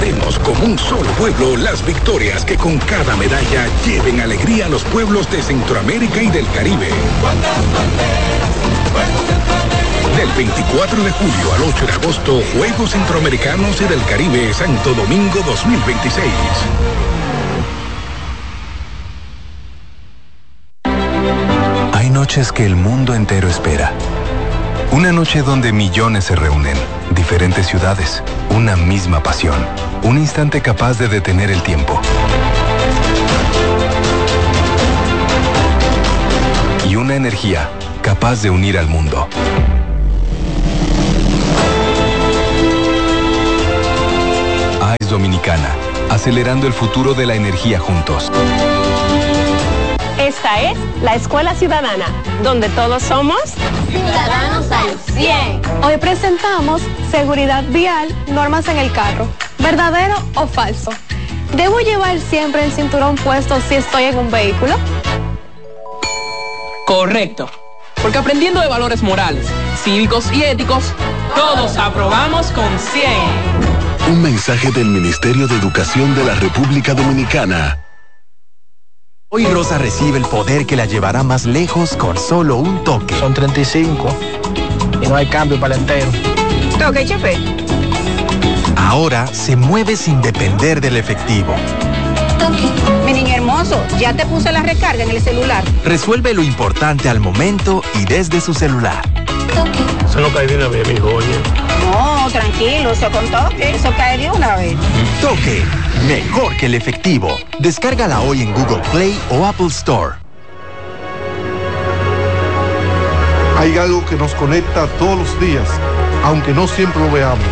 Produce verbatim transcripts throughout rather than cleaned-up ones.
celebraremos como un solo pueblo las victorias que con cada medalla lleven alegría a los pueblos de Centroamérica y del Caribe. Del veinticuatro de julio al ocho de agosto, Juegos Centroamericanos y del Caribe, Santo Domingo dos mil veintiséis. Hay noches que el mundo entero espera. Una noche donde millones se reúnen, diferentes ciudades, una misma pasión, un instante capaz de detener el tiempo. Y una energía capaz de unir al mundo. A E S Dominicana, acelerando el futuro de la energía juntos. Esta es la Escuela Ciudadana, donde todos somos ciudadanos al cien. Hoy presentamos seguridad vial, normas en el carro. ¿Verdadero o falso? ¿Debo llevar siempre el cinturón puesto si estoy en un vehículo? Correcto. Porque aprendiendo de valores morales, cívicos y éticos, todos aprobamos con cien. Un mensaje del Ministerio de Educación de la República Dominicana. Hoy Rosa recibe el poder que la llevará más lejos con solo un toque. Son treinta y cinco y no hay cambio para el entero. Toque, chefe. Ahora se mueve sin depender del efectivo. Toque. Mi niño hermoso, ya te puse la recarga en el celular. Resuelve lo importante al momento y desde su celular. Toque. Eso no cae de una vez, mi joya. No, tranquilo, eso con Toque, eso cae de una vez. Toque, mejor que el efectivo. Descárgala hoy en Google Play o Apple Store. Hay algo que nos conecta todos los días, aunque no siempre lo veamos.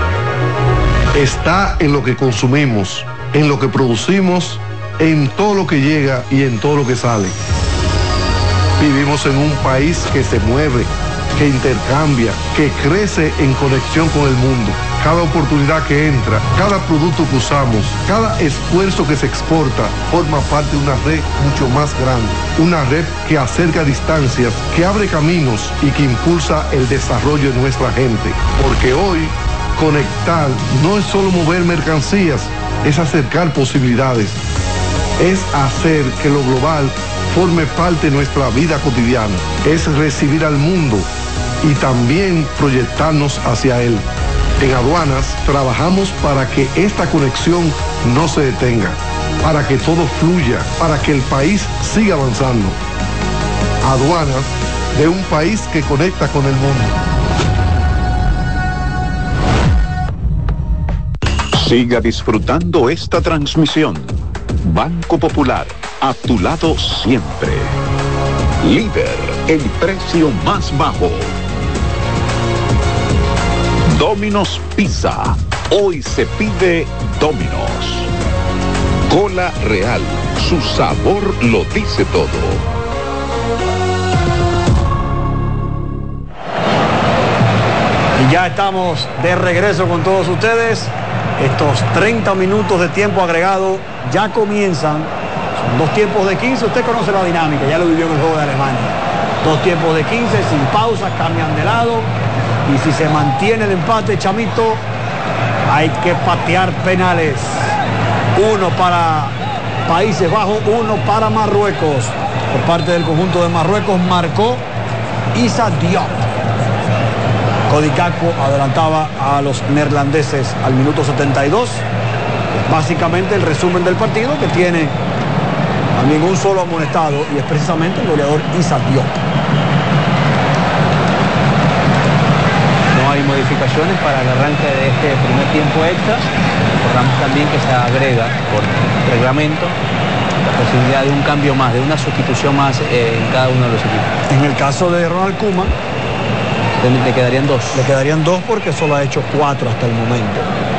Está en lo que consumimos, en lo que producimos, en todo lo que llega y en todo lo que sale. Vivimos en un país que se mueve, que intercambia, que crece en conexión con el mundo. Cada oportunidad que entra, cada producto que usamos, cada esfuerzo que se exporta, forma parte de una red mucho más grande. Una red que acerca distancias, que abre caminos y que impulsa el desarrollo de nuestra gente. Porque hoy, conectar no es solo mover mercancías, es acercar posibilidades. Es hacer que lo global forme parte de nuestra vida cotidiana. Es recibir al mundo y también proyectarnos hacia él. En Aduanas trabajamos para que esta conexión no se detenga, para que todo fluya, para que el país siga avanzando. Aduanas, de un país que conecta con el mundo. Siga disfrutando esta transmisión. Banco Popular, a tu lado siempre. Líder, el precio más bajo. Domino's Pizza, hoy se pide Domino's. Cola Real, su sabor lo dice todo. Y ya estamos de regreso con todos ustedes. Estos treinta minutos de tiempo agregado ya comienzan. Son dos tiempos de quince. Usted conoce la dinámica, ya lo vivió en el juego de Alemania. Dos tiempos de quince, sin pausa, cambian de lado. Y si se mantiene el empate, Chamito, hay que patear penales. Uno para Países Bajos, uno para Marruecos. Por parte del conjunto de Marruecos marcó Issa Diop. Cody Gakpo adelantaba a los neerlandeses al minuto setenta y dos. Básicamente el resumen del partido, que tiene también un solo amonestado, y es precisamente el goleador Issa Diop. No hay modificaciones para el arranque de este primer tiempo extra. Recordamos también que se agrega por reglamento la posibilidad de un cambio más, de una sustitución más eh, en cada uno de los equipos. En el caso de Ronald Koeman, le quedarían dos. Le quedarían dos porque solo ha hecho cuatro hasta el momento.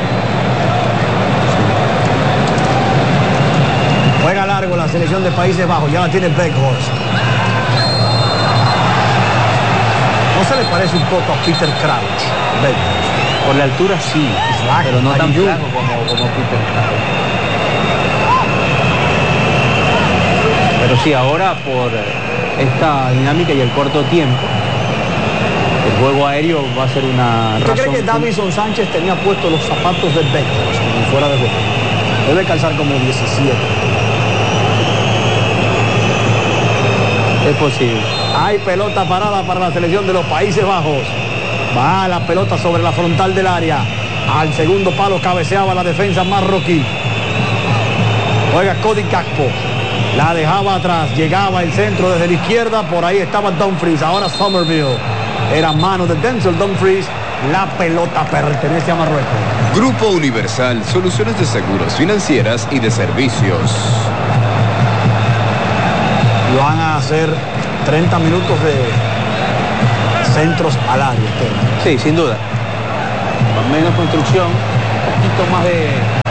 Sí. Juega largo la selección de Países Bajos, ya la tiene Weghorst. ¿No se le parece un poco a Peter Crouch? Weghorst. Por la altura sí, Slack, pero no tan Mariyu. flaco como, como Peter Crouch. Pero sí, ahora por esta dinámica y el corto tiempo, el juego aéreo va a ser una ¿Usted razón. cree que Davinson Sánchez tenía puestos los zapatos de Weghorst en el fuera de juego. Debe calzar como diecisiete. Es posible. Hay pelota parada para la selección de los Países Bajos. Va la pelota sobre la frontal del área. Al segundo palo cabeceaba la defensa marroquí. Juega Cody Gakpo. La dejaba atrás. Llegaba el centro desde la izquierda. Por ahí estaba Dumfries. Ahora Somerville. Era mano de Denzel Dumfries. La pelota pertenece a Marruecos. Grupo Universal. Soluciones de seguros, financieras y de servicios. Y van a hacer treinta minutos de centros al área. Sí, sin duda. Menos construcción, un poquito más de,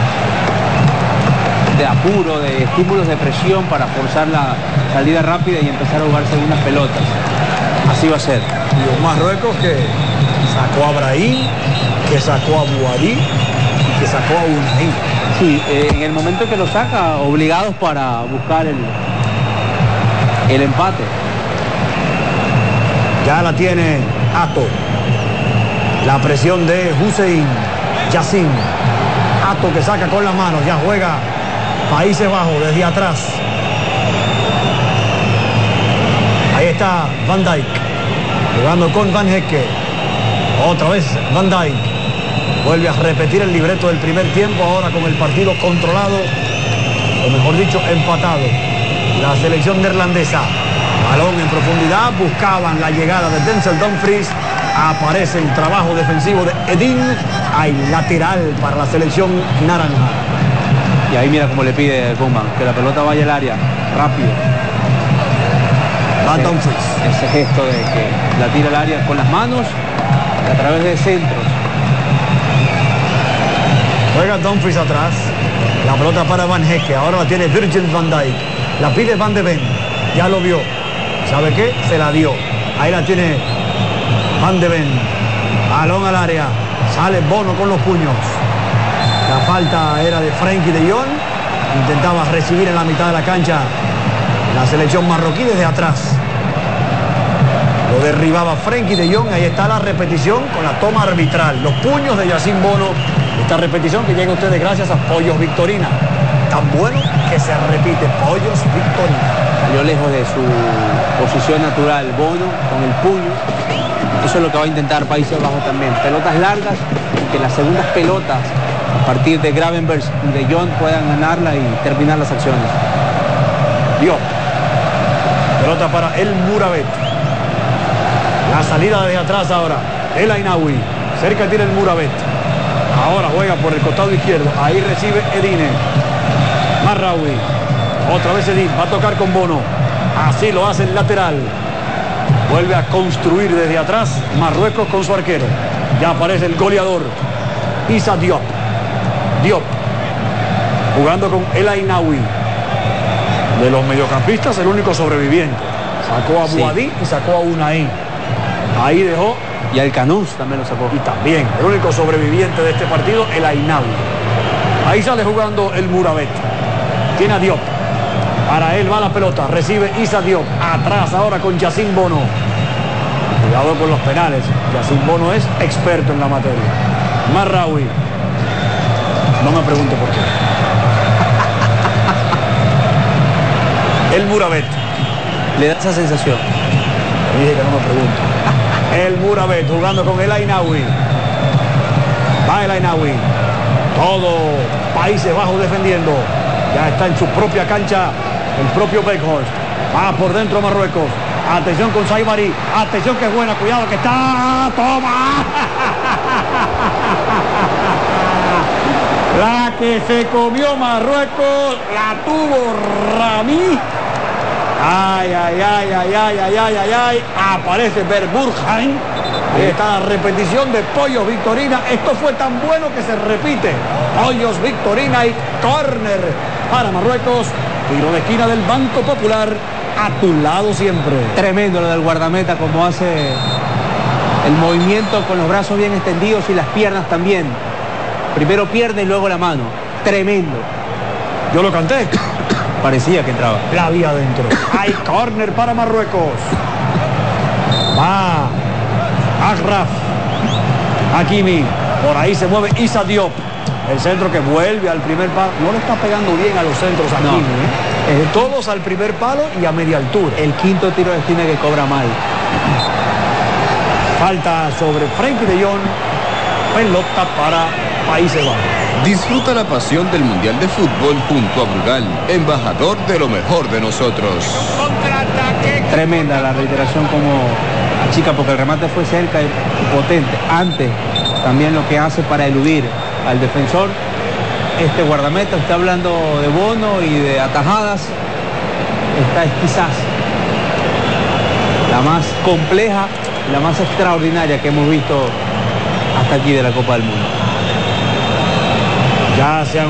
de apuro, de estímulos de presión para forzar la salida rápida y empezar a jugarse algunas pelotas. Así va a ser. Y un Marruecos que sacó a Brahim, que sacó a Bouhaddi y que sacó a Unai. Sí, eh, en el momento que lo saca, obligados para buscar el, el empate. Ya la tiene Ato. La presión de Hussein Yassin. Ato que saca con las manos. Ya juega Países Bajos desde atrás. Ahí está Van Dijk. Jugando con Van Hecke. Otra vez Van Dijk. Vuelve a repetir el libreto del primer tiempo. Ahora con el partido controlado. O mejor dicho, empatado. La selección neerlandesa. Balón en profundidad. Buscaban la llegada de Denzel Dumfries. Aparece el trabajo defensivo de Edin. Hay lateral para la selección naranja. Y ahí mira cómo le pide Koeman, que la pelota vaya al área, rápido. Va Dumfries. Ese gesto de que la tira al área con las manos, a través de centros. Juega Dumfries atrás. La pelota para Van Hecke. Ahora la tiene Virgil van Dijk. La pide Van de Ven. Ya lo vio. ¿Sabe qué? Se la dio. Ahí la tiene Van de Ven. Balón al área. Sale Bono con los puños. La falta era de Frenkie de Jong. Intentaba recibir en la mitad de la cancha la selección marroquí desde atrás. Lo derribaba Frenkie de Jong. Ahí está la repetición con la toma arbitral. Los puños de Yacine Bono. Esta repetición que llega a ustedes gracias a Pollos Victorina. Tan bueno que se repite. Pollos Victorina. Salió lejos de su posición natural. Bono con el puño. Eso es lo que va a intentar Países Bajos también. Pelotas largas y que las segundas pelotas a partir de Gravenberch y de Jong puedan ganarla y terminar las acciones. Diop. Pelota para el Mouravet. La salida desde atrás ahora. El Ainaoui. Cerca tiene el Mouravet. Ahora juega por el costado izquierdo. Ahí recibe Edine. Marraoui. Otra vez Edine. Va a tocar con Bono. Así lo hace el lateral. Vuelve a construir desde atrás Marruecos con su arquero. Ya aparece el goleador Issa Diop. Diop jugando con El Ainaoui. De los mediocampistas el único sobreviviente. Sacó a Bouhaddi sí. Y sacó a Unai. Ahí dejó. Y al Canús también lo sacó. Y también el único sobreviviente de este partido, El Ainaoui. Ahí sale jugando el Mouravet. Tiene a Diop. Para él va la pelota, recibe Issa Diop. Atrás ahora con Yacine Bono. Cuidado con los penales. Yacine Bono es experto en la materia. Marraoui. No me pregunte por qué. El Mouravet. Le da esa sensación. Dije que no me pregunto. El Mouravet jugando con El Ainaoui. Va El Ainaoui. Todo Países Bajos defendiendo. Ya está en su propia cancha el propio Weghorst. Va por dentro Marruecos. Atención con Saibari. Atención que es buena. Cuidado que está. ¡Toma! La que se comió Marruecos. La tuvo Rami. Ay, ay, ay, ay, ay, ay, ay, ay, ay. Aparece Verburgheim. Ahí está la repetición de Pollos Victorina. Esto fue tan bueno que se repite. Pollos Victorina y córner para Marruecos. Tiro de esquina del Banco Popular. A tu lado siempre. Tremendo lo del guardameta, como hace el movimiento con los brazos bien extendidos y las piernas también. Primero pierna y luego la mano. Tremendo. Yo lo canté. Parecía que entraba. La vía adentro. Hay córner para Marruecos. Va Achraf Hakimi. Por ahí se mueve Issa Diop. El centro que vuelve al primer palo. No le está pegando bien a los centros aquí. No. ¿eh? Todos al primer palo y a media altura. El quinto tiro de esquina que cobra mal. Falta sobre Frenkie de Jong. Pelota para Países Bajos. Disfruta la pasión del Mundial de Fútbol junto a Brugal, embajador de lo mejor de nosotros. Tremenda la reiteración como chica, porque el remate fue cerca y potente. Antes, también lo que hace para eludir al defensor. Este guardameta está hablando de bono y de atajadas. Esta es quizás la más compleja, la más extraordinaria que hemos visto hasta aquí de la Copa del Mundo. Ya se han